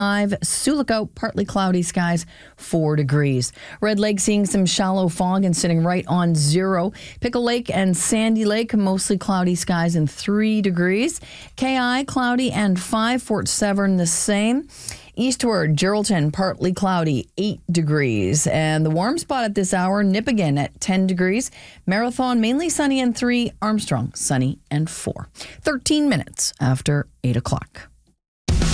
Sioux Lookout, partly cloudy skies, 4 degrees. Red Lake seeing some shallow fog and sitting right on 0. Pickle Lake and Sandy Lake, mostly cloudy skies and 3 degrees. KI, cloudy and 5. Fort Severn, the same. Eastward, Geraldton, partly cloudy, 8 degrees. And the warm spot at this hour, Nipigon at 10 degrees. Marathon, mainly sunny and 3. Armstrong, sunny and 4. 13 minutes after 8 o'clock.